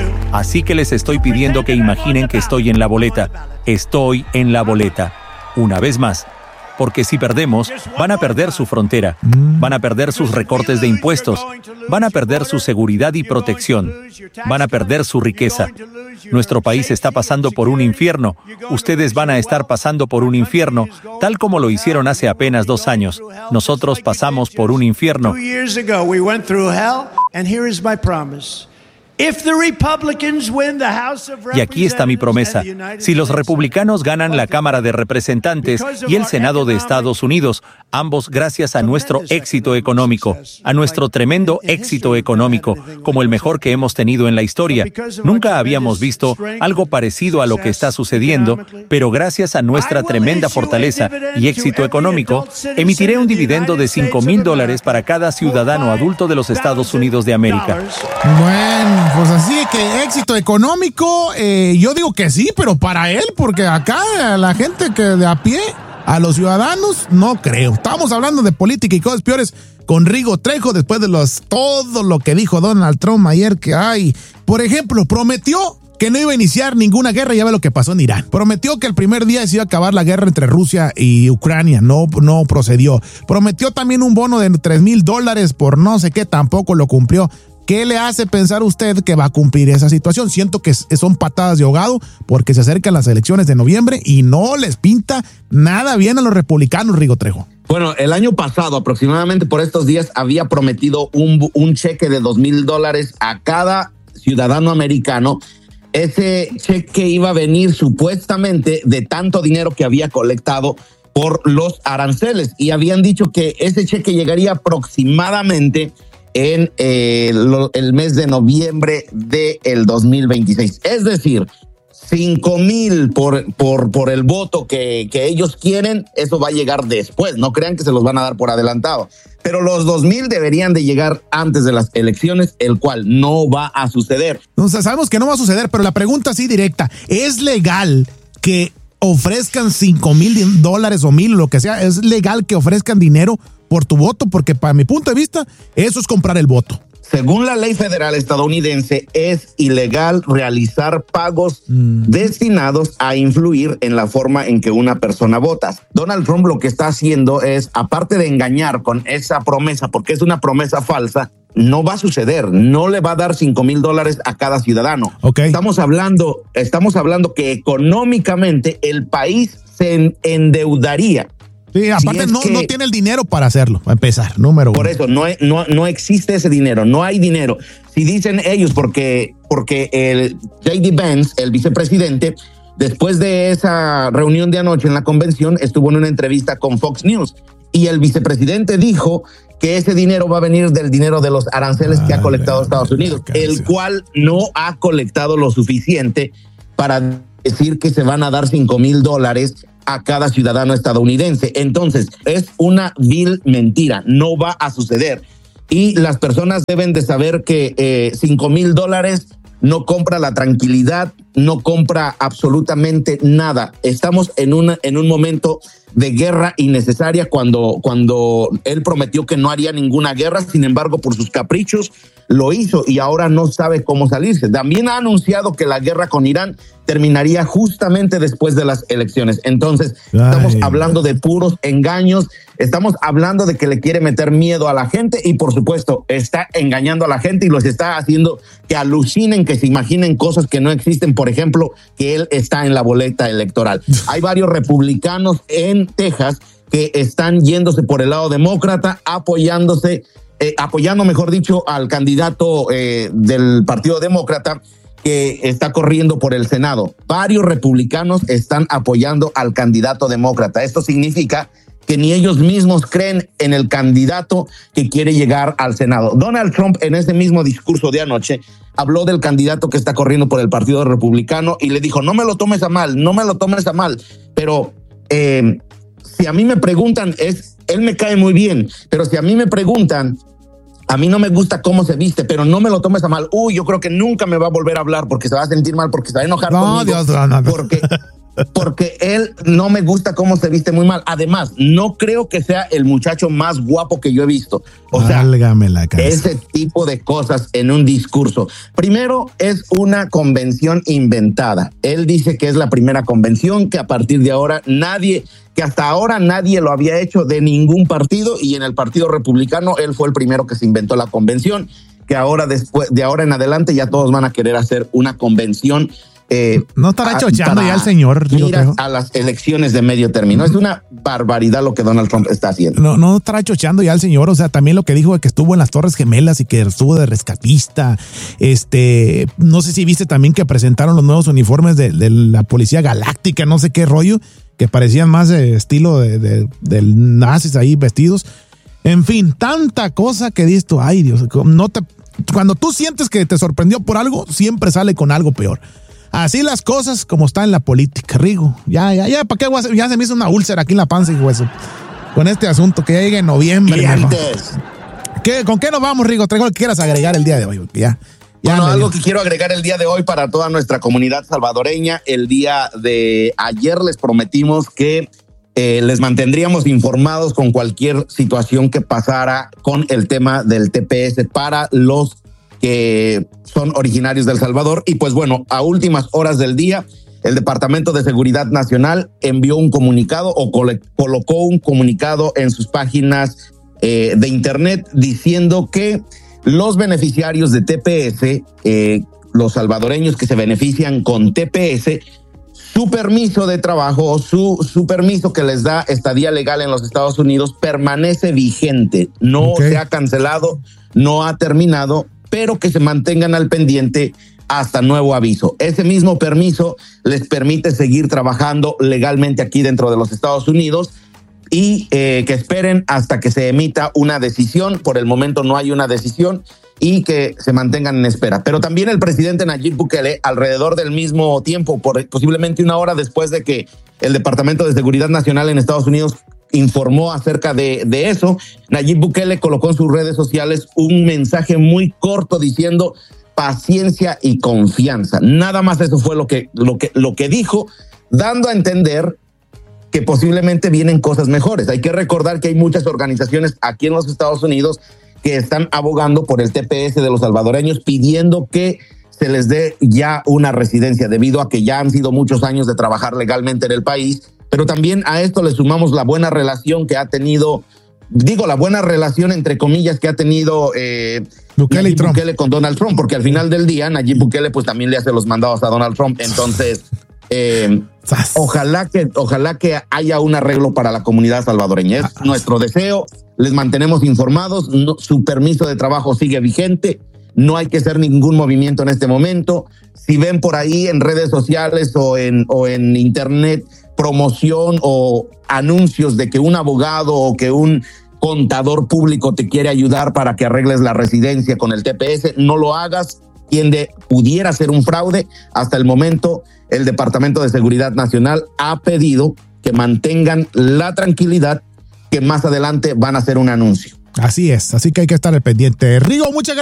Así que les estoy pidiendo que imaginen que estoy en la boleta. Estoy en la boleta. Una vez más. Porque si perdemos, van a perder su frontera, van a perder sus recortes de impuestos, van a perder su seguridad y protección, van a perder su riqueza. Nuestro país está pasando por un infierno. Ustedes van a estar pasando por un infierno, tal como lo hicieron hace apenas 2 años. Nosotros pasamos por un infierno. Y aquí está mi promesa. Si los republicanos ganan la Cámara de Representantes y el Senado de Estados Unidos, ambos gracias a nuestro éxito económico, a nuestro tremendo éxito económico, como el mejor que hemos tenido en la historia. Nunca habíamos visto algo parecido a lo que está sucediendo, pero gracias a nuestra tremenda fortaleza y éxito económico, emitiré un dividendo de $5,000 para cada ciudadano adulto de los Estados Unidos de América. Bueno, pues así que éxito económico, yo digo que sí, pero para él, porque acá la gente que de a pie, a los ciudadanos, no creo. Estamos hablando de política y cosas peores con Rigo Trejo después de todo lo que dijo Donald Trump ayer, que hay, por ejemplo, prometió que no iba a iniciar ninguna guerra, ya ve lo que pasó en Irán. Prometió que el primer día se iba a acabar la guerra entre Rusia y Ucrania, no procedió. Prometió también un bono de $3,000 por no sé qué, tampoco lo cumplió. ¿Qué le hace pensar usted que va a cumplir esa situación? Siento que son patadas de ahogado porque se acercan las elecciones de noviembre y no les pinta nada bien a los republicanos, Rigo Trejo. Bueno, el año pasado, aproximadamente por estos días, había prometido un cheque de $2,000 a cada ciudadano americano. Ese cheque iba a venir supuestamente de tanto dinero que había colectado por los aranceles y habían dicho que ese cheque llegaría aproximadamente en el mes de noviembre del 2026. Es decir, 5,000 por el voto que ellos quieren, eso va a llegar después. No crean que se los van a dar por adelantado. Pero los 2,000 deberían de llegar antes de las elecciones, el cual no va a suceder. O sea, sabemos que no va a suceder, pero la pregunta así directa, ¿es legal que ofrezcan $5,000 o 1,000, lo que sea? ¿Es legal que ofrezcan dinero por tu voto? Porque para mi punto de vista, eso es comprar el voto. Según la ley federal estadounidense, es ilegal realizar pagos destinados a influir en la forma en que una persona vota. Donald Trump lo que está haciendo es, aparte de engañar con esa promesa, porque es una promesa falsa, no va a suceder, no le va a dar $5,000 a cada ciudadano. Okay. Estamos hablando que económicamente el país se endeudaría. Sí, aparte no tiene el dinero para hacerlo, para empezar, número 1. Por eso no existe ese dinero, no hay dinero. Si dicen ellos, porque el J.D. Vance, el vicepresidente, después de esa reunión de anoche en la convención, estuvo en una entrevista con Fox News y el vicepresidente dijo que ese dinero va a venir del dinero de los aranceles que ha colectado Estados Unidos, el cual no ha colectado lo suficiente para decir que se van a dar $5,000 a cada ciudadano estadounidense. Entonces, es una vil mentira, no va a suceder. Y las personas deben de saber que $5,000 no compra la tranquilidad, no compra absolutamente nada. Estamos en un momento de guerra innecesaria cuando él prometió que no haría ninguna guerra, sin embargo, por sus caprichos lo hizo y ahora no sabe cómo salirse. También ha anunciado que la guerra con Irán terminaría justamente después de las elecciones. Entonces, estamos hablando de puros engaños, estamos hablando de que le quiere meter miedo a la gente y, por supuesto, está engañando a la gente y los está haciendo que alucinen, que se imaginen cosas que no existen. Por ejemplo, que él está en la boleta electoral. Hay varios republicanos en Texas que están yéndose por el lado demócrata, apoyando, mejor dicho, al candidato del Partido Demócrata que está corriendo por el Senado. Varios republicanos están apoyando al candidato demócrata. Esto significa que ni ellos mismos creen en el candidato que quiere llegar al Senado. Donald Trump, en ese mismo discurso de anoche, habló del candidato que está corriendo por el Partido Republicano y le dijo, no me lo tomes a mal, pero si a mí me preguntan, él me cae muy bien, pero si a mí me preguntan, a mí no me gusta cómo se viste, pero no me lo tomes a mal. Yo creo que nunca me va a volver a hablar porque se va a sentir mal, porque se va a enojar conmigo. Dios, no. Porque porque él no me gusta cómo se viste muy mal. Además, no creo que sea el muchacho más guapo que yo he visto. O sea, ese tipo de cosas en un discurso. Primero, es una convención inventada. Él dice que es la primera convención, que a partir de ahora que hasta ahora nadie lo había hecho de ningún partido, y en el Partido Republicano él fue el primero que se inventó la convención, que ahora de ahora en adelante ya todos van a querer hacer una convención. No estará chocheando ya el señor. Mira a las elecciones de medio término. Es una barbaridad lo que Donald Trump está haciendo. No estará chocheando ya el señor. O sea, también lo que dijo de que estuvo en las Torres Gemelas y que estuvo de rescatista. No sé si viste también que presentaron los nuevos uniformes de la Policía Galáctica, no sé qué rollo, que parecían más de estilo del nazis ahí vestidos. En fin, tanta cosa que dices tú, ay Dios, cuando tú sientes que te sorprendió por algo, siempre sale con algo peor. Así las cosas como está en la política, Rigo. Ya, ¿para qué voy a hacer? Ya se me hizo una úlcera aquí en la panza, hijo de eso. Con este asunto que ya llegue en noviembre. ¿Con qué nos vamos, Rigo? Traigo lo que quieras agregar el día de hoy. Algo que quiero agregar el día de hoy para toda nuestra comunidad salvadoreña. El día de ayer les prometimos que les mantendríamos informados con cualquier situación que pasara con el tema del TPS para los que son originarios de El Salvador. Y pues bueno, a últimas horas del día, el Departamento de Seguridad Nacional envió un comunicado o colocó un comunicado en sus páginas de internet diciendo que los beneficiarios de TPS, los salvadoreños que se benefician con TPS, su permiso de trabajo, su permiso que les da estadía legal en los Estados Unidos permanece vigente. No se ha cancelado, no ha terminado, pero que se mantengan al pendiente hasta nuevo aviso. Ese mismo permiso les permite seguir trabajando legalmente aquí dentro de los Estados Unidos y que esperen hasta que se emita una decisión. Por el momento no hay una decisión y que se mantengan en espera. Pero también el presidente Nayib Bukele, alrededor del mismo tiempo, posiblemente una hora después de que el Departamento de Seguridad Nacional en Estados Unidos informó acerca de eso, Nayib Bukele colocó en sus redes sociales un mensaje muy corto diciendo paciencia y confianza. Nada más eso fue lo que dijo, dando a entender que posiblemente vienen cosas mejores. Hay que recordar que hay muchas organizaciones aquí en los Estados Unidos que están abogando por el TPS de los salvadoreños, pidiendo que se les dé ya una residencia, debido a que ya han sido muchos años de trabajar legalmente en el país. Pero también a esto le sumamos la buena relación que ha tenido, la buena relación entre comillas que ha tenido Bukele con Donald Trump, porque al final del día Nayib Bukele pues también le hace los mandados a Donald Trump. Entonces, ojalá que haya un arreglo para la comunidad salvadoreña. Es nuestro deseo. Les mantenemos informados. Su permiso de trabajo sigue vigente. No hay que hacer ningún movimiento en este momento. Si ven por ahí en redes sociales o en internet promoción o anuncios de que un abogado o que un contador público te quiere ayudar para que arregles la residencia con el TPS, no lo hagas. Pudiera ser un fraude. Hasta el momento, el Departamento de Seguridad Nacional ha pedido que mantengan la tranquilidad, que más adelante van a hacer un anuncio. Así es, así que hay que estar al pendiente. Rigo, muchas gracias.